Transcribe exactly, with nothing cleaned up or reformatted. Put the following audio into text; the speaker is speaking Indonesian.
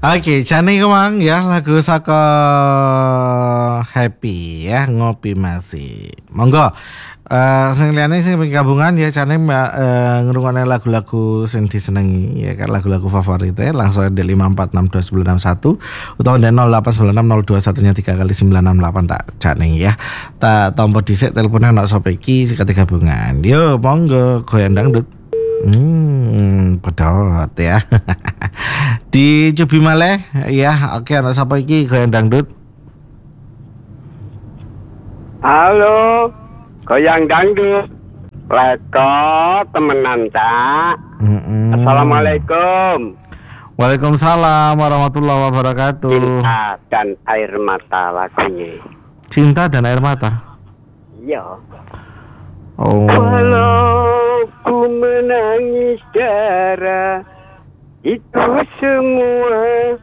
Oke, jane kemang ya lagu saka Happy ya ngopi masih. Monggo. Eh sing liyane sing gabungan ya jane uh, ngrungokne lagu-lagu sing disenengi ya kan lagu-lagu favorit ya langsung di lima empat enam dua sembilan enam satu utawa di nol delapan sembilan enam nol dua satu nya tiga kali sembilan enam delapan tak jane ya. Tak tompo dhisik teleponnya ana sapa iki ketika gabungan. Yo monggo goyang dangdut. Hmm, pedot ya. Dicobi malih ya. Oke, ana sapa iki goyang dangdut? Halo, goyang dangdut. Leko temenan, Cak. Mm-mm. Assalamualaikum. Waalaikumsalam warahmatullahi wabarakatuh. Cinta dan air mata lagunya. Cinta dan air mata. Iya. Oh. Walau ku menangis darah, itu semua